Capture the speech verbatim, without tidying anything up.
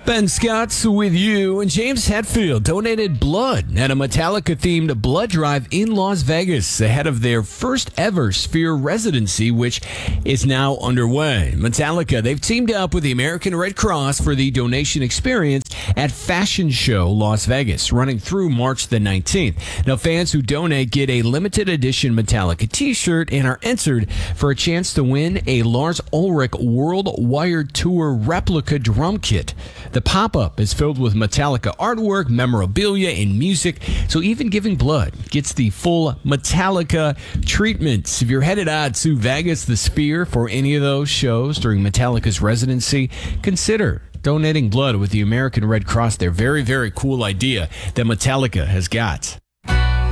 Ben Scott's with you, and James Hetfield donated blood at a Metallica-themed blood drive in Las Vegas ahead of their first ever Sphere residency, which is now underway. Metallica, they've teamed up with the American Red Cross for the donation experience at Fashion Show Las Vegas, running through March the nineteenth. Now, fans who donate get a limited edition Metallica t-shirt and are entered for a chance to win a Lars Ulrich World Wired Tour replica drum kit. The pop-up is filled with Metallica artwork, memorabilia, and music, so even giving blood gets the full Metallica treatment. If you're headed out to Vegas, the Sphere, for any of those shows during Metallica's residency, consider donating blood with the American Red Cross. They're very, very cool idea that Metallica has got.